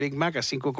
Big Mac a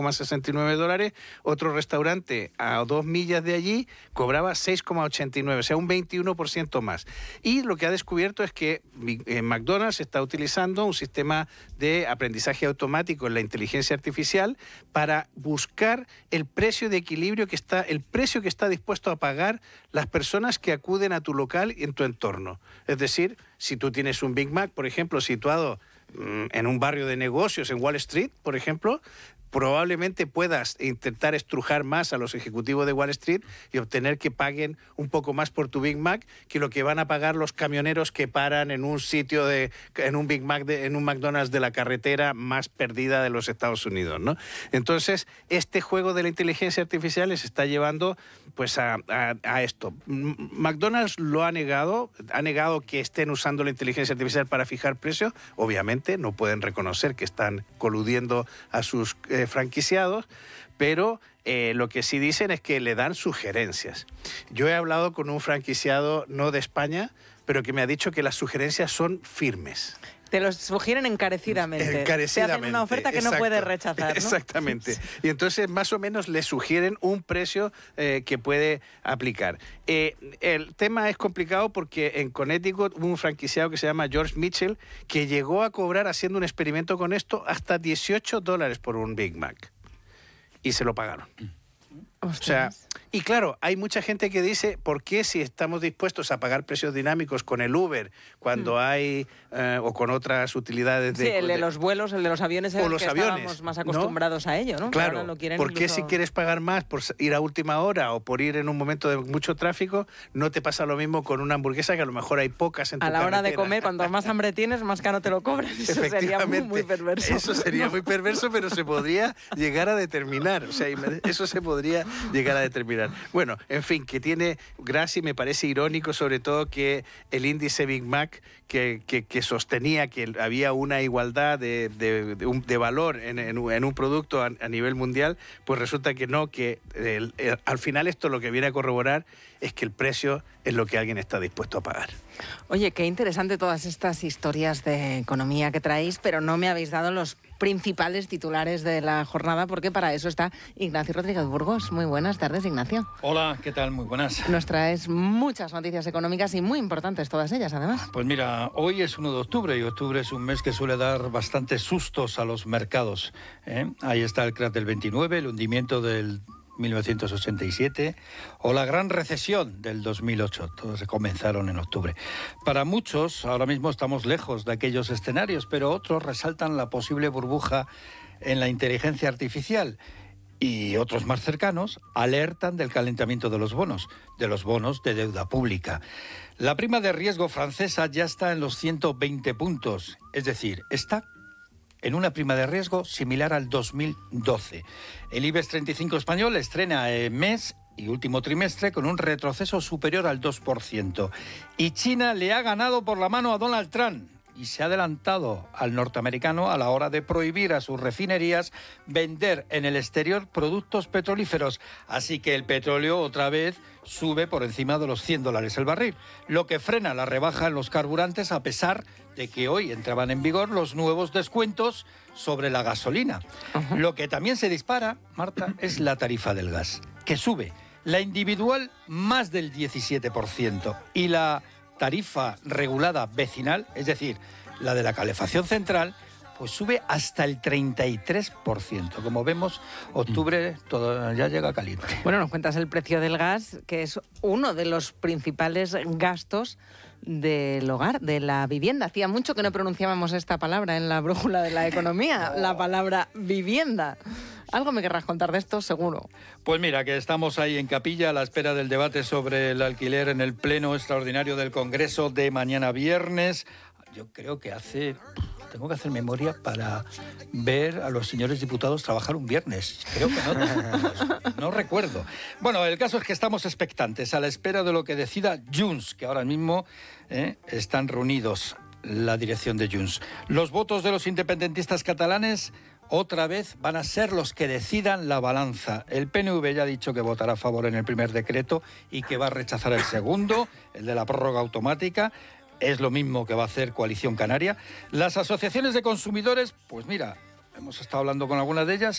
$5,69, otro restaurante a 2 millas de allí cobraba 6,89, o sea, un 21% más. Y lo que ha descubierto es que McDonald's está utilizando un sistema de aprendizaje automático en la inteligencia artificial para buscar el precio de equilibrio el precio que está dispuesto a pagar las personas que acuden a tu local y en tu entorno. Es decir, si tú tienes un Big Mac, por ejemplo, situado en un barrio de negocios, en Wall Street, por ejemplo, probablemente puedas intentar estrujar más a los ejecutivos de Wall Street y obtener que paguen un poco más por tu Big Mac que lo que van a pagar los camioneros que paran en un sitio en un Big Mac, en un McDonald's de la carretera más perdida de los Estados Unidos, ¿no? Entonces, este juego de la inteligencia artificial les está llevando pues a esto. McDonald's lo ha negado que estén usando la inteligencia artificial para fijar precios. Obviamente no pueden reconocer que están coludiendo a sus franquiciados, pero lo que sí dicen es que le dan sugerencias. Yo he hablado con un franquiciado no de España, pero que me ha dicho que las sugerencias son firmes. Te los sugieren encarecidamente. Te hacen una oferta que no puedes rechazar, ¿no? Exactamente. Y entonces más o menos le sugieren un precio que puede aplicar. El tema es complicado porque en Connecticut hubo un franquiciado que se llama George Mitchell que llegó a cobrar, haciendo un experimento con esto, hasta $18 por un Big Mac. Y se lo pagaron. Ostras. O sea, y claro, hay mucha gente que dice, ¿por qué si estamos dispuestos a pagar precios dinámicos con el Uber cuando hay, o con otras utilidades de... Sí, el de los vuelos, el de los aviones, o los aviones, estábamos más acostumbrados a ello, ¿no? Claro, ahora lo quieren ¿por qué incluso... si quieres pagar más por ir a última hora o por ir en un momento de mucho tráfico, no te pasa lo mismo con una hamburguesa que a lo mejor hay pocas en tu carretera? A la hora de comer, cuanto más hambre tienes, más caro te lo cobran. Eso sería muy perverso. Eso sería muy perverso, pero se podría llegar a determinar. O sea, eso se podría llegar a determinar. Bueno, en fin, que tiene gracia y me parece irónico sobre todo que el índice Big Mac que sostenía que había una igualdad de valor en un producto a nivel mundial, pues resulta que no, que al final esto lo que viene a corroborar es que el precio es lo que alguien está dispuesto a pagar. Oye, qué interesante todas estas historias de economía que traéis, pero no me habéis dado los principales titulares de la jornada, porque para eso está Ignacio Rodríguez Burgos. Muy buenas tardes, Ignacio. Hola, ¿qué tal? Muy buenas. Nos traes muchas noticias económicas y muy importantes todas ellas, además. Pues mira, hoy es 1 de octubre y octubre es un mes que suele dar bastantes sustos a los mercados, ¿eh? Ahí está el crack del 29, el hundimiento del 1987 o la gran recesión del 2008. Todos comenzaron en octubre. Para muchos, ahora mismo estamos lejos de aquellos escenarios, pero otros resaltan la posible burbuja en la inteligencia artificial y otros más cercanos alertan del calentamiento de los bonos de deuda pública. La prima de riesgo francesa ya está en los 120 puntos, es decir, está en una prima de riesgo similar al 2012. El IBEX 35 español estrena mes y último trimestre con un retroceso superior al 2%. Y China le ha ganado por la mano a Donald Trump y se ha adelantado al norteamericano a la hora de prohibir a sus refinerías vender en el exterior productos petrolíferos. Así que el petróleo otra vez sube por encima de los $100 el barril, lo que frena la rebaja en los carburantes a pesar de que hoy entraban en vigor los nuevos descuentos sobre la gasolina. Uh-huh. Lo que también se dispara, Marta, es la tarifa del gas, que sube. La individual más del 17% y la tarifa regulada vecinal, es decir, la de la calefacción central, pues sube hasta el 33%. Como vemos, octubre todo ya llega caliente. Bueno, nos cuentas el precio del gas, que es uno de los principales gastos del hogar, de la vivienda. Hacía mucho que no pronunciábamos esta palabra en la brújula de la economía, la palabra vivienda. Algo me querrás contar de esto, seguro. Pues mira, que estamos ahí en capilla a la espera del debate sobre el alquiler en el pleno extraordinario del Congreso de mañana viernes. Yo creo que tengo que hacer memoria para ver a los señores diputados trabajar un viernes. Creo que no recuerdo. Bueno, el caso es que estamos expectantes a la espera de lo que decida Junts, que ahora mismo están reunidos la dirección de Junts. Los votos de los independentistas catalanes otra vez van a ser los que decidan la balanza. El PNV ya ha dicho que votará a favor en el primer decreto y que va a rechazar el segundo, el de la prórroga automática. Es lo mismo que va a hacer Coalición Canaria. Las asociaciones de consumidores, pues mira, hemos estado hablando con algunas de ellas